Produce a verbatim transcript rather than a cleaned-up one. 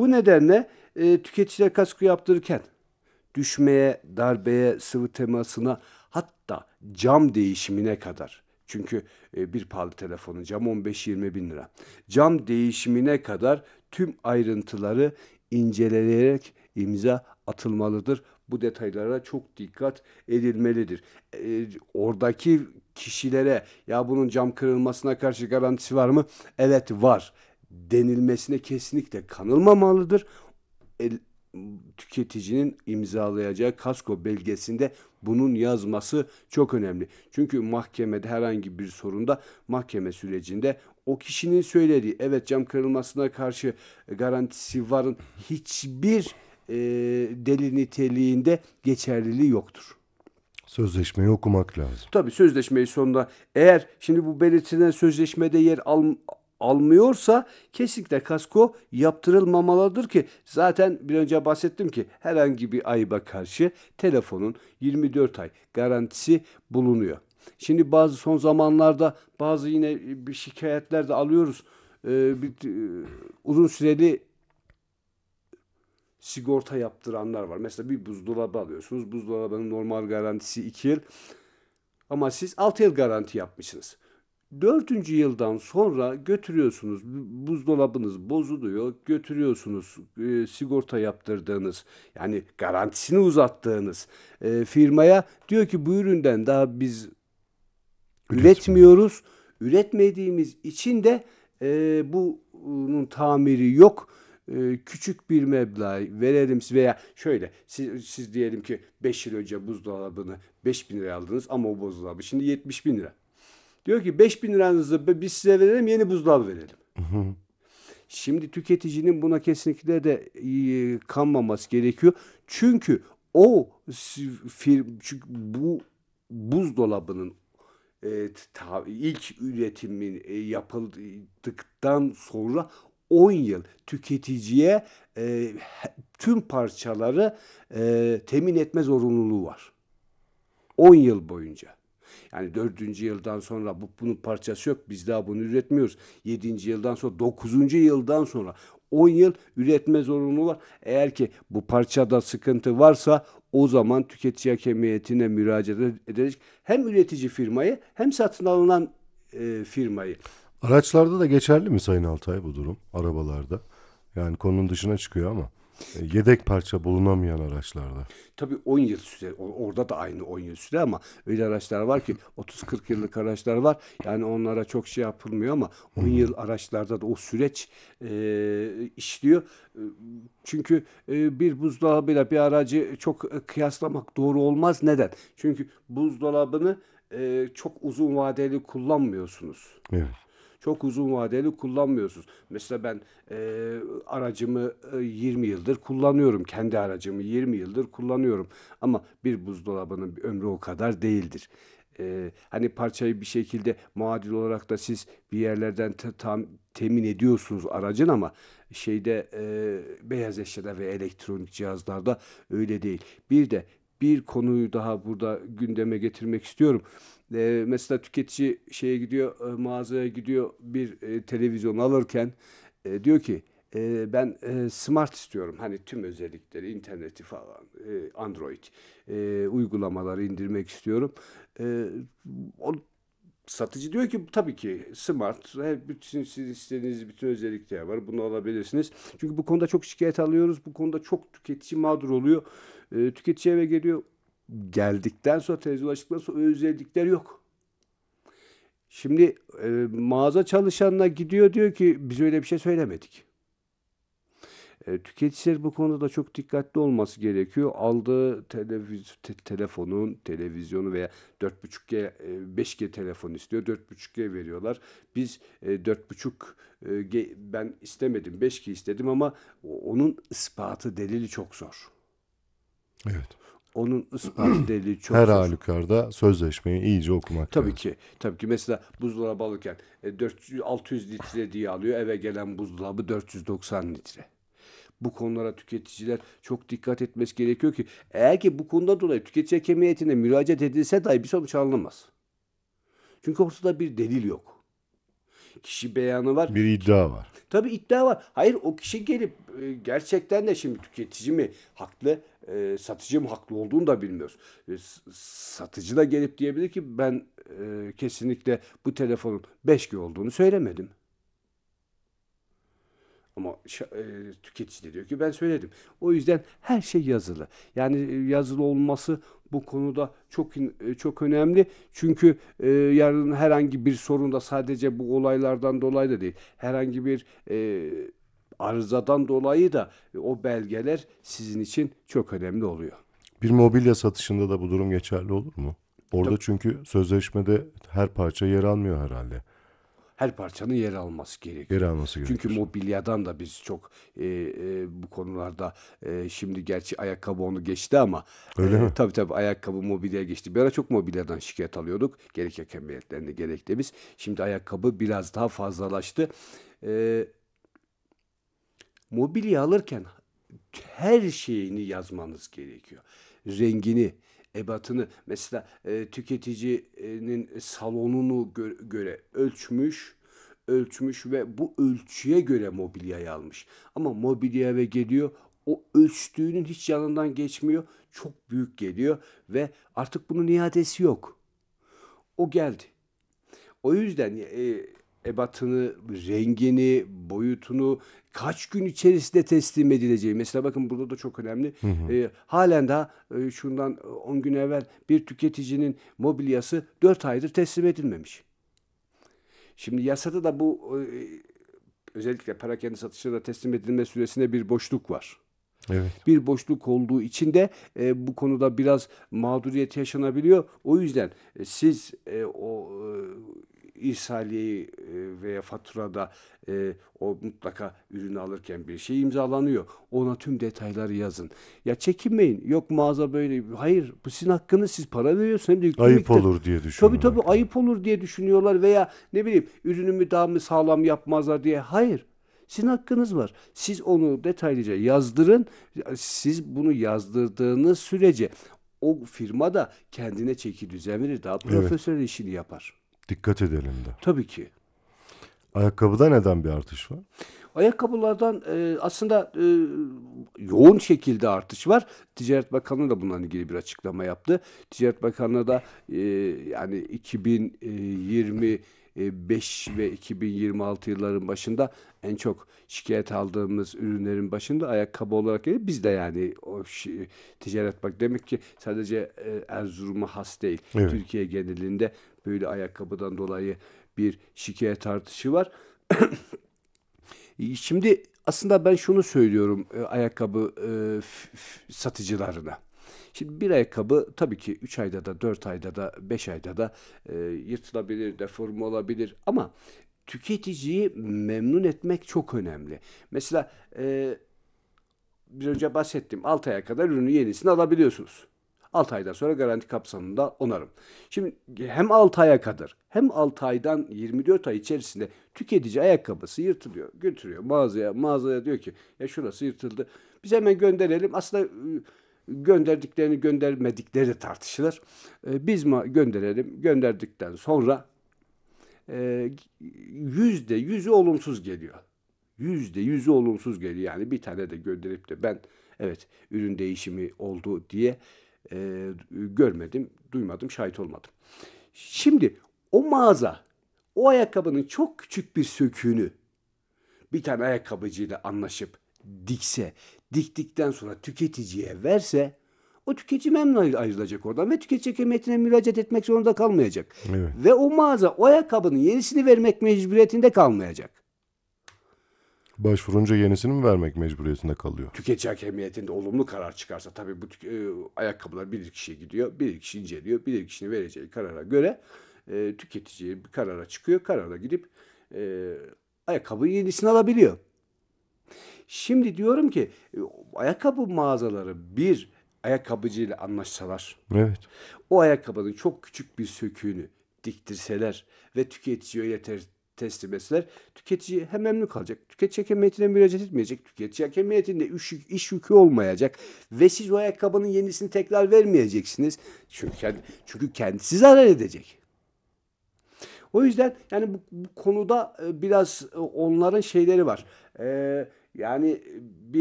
Bu nedenle e, tüketiciler kasko yaptırırken düşmeye, darbeye, sıvı temasına hatta cam değişimine kadar. Çünkü e, bir pahalı telefonun camı on beş yirmi bin lira. Cam değişimine kadar tüm ayrıntıları inceleyerek imza atılmalıdır. Bu detaylara çok dikkat edilmelidir. E, oradaki kişilere ya bunun cam kırılmasına karşı garantisi var mı? Evet var denilmesine kesinlikle kanılmamalıdır. El, tüketicinin imzalayacağı kasko belgesinde bunun yazması çok önemli. Çünkü mahkemede herhangi bir sorunda mahkeme sürecinde o kişinin söylediği evet cam kırılmasına karşı garantisi varın hiçbir e, delil niteliğinde geçerliliği yoktur. Sözleşmeyi okumak lazım. Tabii sözleşmeyi sonunda eğer şimdi bu belirtilen sözleşmede yer al, almıyorsa kesinlikle kasko yaptırılmamalıdır ki zaten bir önce bahsettim ki herhangi bir ayıba karşı telefonun yirmi dört ay garantisi bulunuyor. Şimdi bazı son zamanlarda bazı yine bir şikayetler de alıyoruz. Ee, bir, e, uzun süreli sigorta yaptıranlar var. Mesela bir buzdolabı alıyorsunuz. Buzdolabının normal garantisi iki yıl. Ama siz altı yıl garanti yapmışsınız. Dördüncü yıldan sonra götürüyorsunuz buzdolabınız bozuluyor götürüyorsunuz e, sigorta yaptırdığınız yani garantisini uzattığınız e, firmaya diyor ki bu üründen daha biz Üretmiyoruz. üretmiyoruz. Üretmediğimiz için de e, bunun tamiri yok. E, küçük bir meblağ verelim veya şöyle siz, siz diyelim ki beş yıl önce buzdolabını beş bin liraya aldınız ama o buzdolabı şimdi yetmiş bin lira. Diyor ki beş bin liranızı biz size verelim yeni buzdolabı verelim. Şimdi tüketicinin buna kesinlikle de e, kanmaması gerekiyor. Çünkü o firm, çünkü bu buzdolabının e, ta, ilk üretimin e, yapıldıktan sonra on yıl tüketiciye e, tüm parçaları e, temin etme zorunluluğu var. on yıl boyunca. Yani dördüncü yıldan sonra bu, bunun parçası yok. Biz daha bunu üretmiyoruz. Yedinci yıldan sonra, dokuzuncu yıldan sonra on yıl üretme zorunluluğu var. Eğer ki bu parçada sıkıntı varsa o zaman tüketici hakemiyetine müracaat edecek. Hem üretici firmayı hem satın alınan e, firmayı. Araçlarda da geçerli mi Sayın Altay bu durum? Arabalarda. Yani konunun dışına çıkıyor ama e, yedek parça bulunamayan araçlarda. Tabii on yıl süre, orada da aynı on yıl süre ama öyle araçlar var ki otuz kırk yıllık araçlar var. Yani onlara çok şey yapılmıyor ama Hı on hı. yıl araçlarda da o süreç e, işliyor. E, Çünkü e, bir buzdolabıyla bir aracı çok e, kıyaslamak doğru olmaz. Neden? Çünkü buzdolabını e, çok uzun vadeli kullanmıyorsunuz. Evet. Çok uzun vadeli kullanmıyorsunuz. Mesela ben e, aracımı e, yirmi yıldır kullanıyorum. Kendi aracımı yirmi yıldır kullanıyorum. Ama bir buzdolabının bir ömrü o kadar değildir. E, hani parçayı bir şekilde muadil olarak da siz bir yerlerden te- tam temin ediyorsunuz aracın ama şeyde e, beyaz eşyada ve elektronik cihazlarda öyle değil. Bir de bir konuyu daha burada gündeme getirmek istiyorum. E, mesela tüketici şeye gidiyor, e, mağazaya gidiyor bir e, televizyon alırken e, diyor ki e, ben e, smart istiyorum. Hani tüm özellikleri, interneti falan, e, Android e, uygulamaları indirmek istiyorum. E, o satıcı diyor ki tabii ki smart, he, bütün siz istediğiniz bütün özellikler var. Bunu alabilirsiniz. Çünkü bu konuda çok şikayet alıyoruz. Bu konuda çok tüketici mağdur oluyor. E, tüketici eve geliyor. Geldikten sonra televizyon açtıktan sonra o özellikler yok. Şimdi e, mağaza çalışanına gidiyor diyor ki biz öyle bir şey söylemedik. E, tüketiciler bu konuda da çok dikkatli olması gerekiyor. Aldığı televiz te- telefonun, televizyonu veya dört buçuk G, e, beş G telefon istiyor. dört buçuk G veriyorlar. Biz e, dört buçuk G ben istemedim, beş G istedim ama onun ispatı delili çok zor. Evet. Onun ispatı delili çok Her zor. halükarda sözleşmeyi iyice okumak Tabii lazım. ki. Tabii ki. Mesela buzdolabı alırken e, dört yüz altı yüz litre diye alıyor. Eve gelen buzdolabı dört yüz doksan litre. Bu konulara tüketiciler çok dikkat etmesi gerekiyor ki eğer ki bu konuda dolayı tüketici hakemiyetine müracaat edilse dahi bir sonuç alınamaz. Çünkü ortada bir delil yok. kişi beyanı var. Bir iddia var. Tabii iddia var. Hayır, o kişi gelip e, gerçekten de şimdi tüketici mi haklı, e, satıcı mı haklı olduğunu da bilmiyoruz. E, s- satıcı da gelip diyebilir ki ben e, kesinlikle bu telefonun beş G olduğunu söylemedim. Ama şa- e, tüketici de diyor ki ben söyledim. O yüzden her şey yazılı. Yani e, yazılı olması bu konuda çok in- e, çok önemli. Çünkü e, yarın herhangi bir sorunda sadece bu olaylardan dolayı da değil. Herhangi bir e, arızadan dolayı da e, o belgeler sizin için çok önemli oluyor. Bir mobilya satışında da bu durum geçerli olur mu? Orada Tabii. çünkü sözleşmede her parça yer almıyor herhalde. Her parçanın yer alması Yer gerekiyor. alması Çünkü gerekir. mobilyadan da biz çok e, e, bu konularda e, şimdi gerçi ayakkabı onu geçti ama Öyle e, mi? tabii tabii ayakkabı mobilyaya geçti. Bir ara çok mobilyadan şikayet alıyorduk. Gerek hakemiyetlerinde gerek de biz. Şimdi ayakkabı biraz daha fazlalaştı. E, Mobilya alırken her şeyini yazmanız gerekiyor. Rengini, ebatını, mesela e, tüketicinin salonunu gö- göre ölçmüş, ölçmüş ve bu ölçüye göre mobilyayı almış. Ama mobilya eve geliyor, o ölçtüğünün hiç yanından geçmiyor, çok büyük geliyor ve artık bunun iadesi yok. O geldi. O yüzden e, ebatını, rengini, boyutunu kaç gün içerisinde teslim edileceği. Mesela bakın burada da çok önemli. Hı hı. E, halen daha e, şundan on gün evvel bir tüketicinin mobilyası dört aydır teslim edilmemiş. Şimdi yasada da bu e, özellikle perakende satışlarda teslim edilme süresinde bir boşluk var. Evet. Bir boşluk olduğu için de e, bu konuda biraz mağduriyet yaşanabiliyor. O yüzden e, siz e, o e, irsaliyeyi e, veya faturada e, o mutlaka ürünü alırken bir şey imzalanıyor. Ona tüm detayları yazın. Ya çekinmeyin. Yok mağaza böyle. Hayır, bu sizin hakkınız. Siz para veriyorsunuz hem de yüklü Ayıp miktar. olur diye Tabii tabii düşünüyorlar. ayıp olur diye düşünüyorlar veya ne bileyim ürünümü daha mı sağlam yapmazlar diye. Hayır. Sizin hakkınız var. Siz onu detaylıca yazdırın. Siz bunu yazdırdığınız sürece o firma da kendine çeki düzen verir. Daha Evet. profesyonel işini yapar. Dikkat edelim de. Tabii ki. Ayakkabıda neden bir artış var? Ayakkabılardan e, aslında e, yoğun şekilde artış var. Ticaret Bakanlığı da bununla ilgili bir açıklama yaptı. Ticaret Bakanlığı da e, yani iki bin yirmi beş ve iki bin yirmi altı yılların başında en çok şikayet aldığımız ürünlerin başında ayakkabı olarak geliyor. Biz de yani o şi- ticaret bak demek ki sadece e, Erzurum'a has değil. Evet. Türkiye genelinde böyle ayakkabıdan dolayı bir şikayet artışı var. Şimdi aslında ben şunu söylüyorum e, ayakkabı e, f- f- satıcılarına. Şimdi bir ayakkabı tabii ki üç ayda da dört ayda da beş ayda da e, yırtılabilir, deforme olabilir ama tüketiciyi memnun etmek çok önemli. Mesela e, bir önce bahsettim. altı aya kadar ürünü yenisini alabiliyorsunuz. altı aydan sonra garanti kapsamında onarım. Şimdi hem altı aya kadar hem altı aydan yirmi dört ay içerisinde tüketici ayakkabısı yırtılıyor. Götürüyor mağazaya. Mağazaya diyor ki ya şurası yırtıldı. Biz hemen gönderelim. Aslında ıı, gönderdiklerini göndermedikleri de tartışılır. Ee, Biz ma gönderelim. Gönderdikten sonra e, yüzde yüzü olumsuz geliyor. Yüzde yüzü olumsuz geliyor. Yani bir tane de gönderip de ben evet ürün değişimi oldu diye e, görmedim, duymadım, şahit olmadım. Şimdi o mağaza o ayakkabının çok küçük bir söküğünü bir tane ayakkabıcıyla anlaşıp dikse, diktikten sonra tüketiciye verse o tüketici memnun ayrılacak oradan ve tüketici hükümetine müracaat etmek zorunda kalmayacak. Evet. Ve o mağaza o ayakkabının yenisini vermek mecburiyetinde kalmayacak. Başvurunca yenisini mi vermek mecburiyetinde kalıyor? Tüketici hakemiyetinde olumlu karar çıkarsa tabii bu tük- e, ayakkabılar bir kişiye gidiyor, bir kişi inceliyor, bir kişinin vereceği karara göre e, tüketici bir karara çıkıyor, karara gidip e, ayakkabının yenisini alabiliyor. Şimdi diyorum ki e, ayakkabı mağazaları bir ayakkabıcıyla anlaşsalar, Evet. o ayakkabının çok küçük bir söküğünü diktirseler ve tüketiciye öyle ter- teslim etseler, tüketici hem memnun kalacak. Tüketici hakemiyetine müracaat etmeyecek. Tüketici hakemiyetinde iş, yük- iş yükü olmayacak. Ve siz o ayakkabının yenisini tekrar vermeyeceksiniz. Çünkü, kend- çünkü kendisi zarar edecek. O yüzden yani bu, bu konuda e, biraz e, onların şeyleri var. E, yani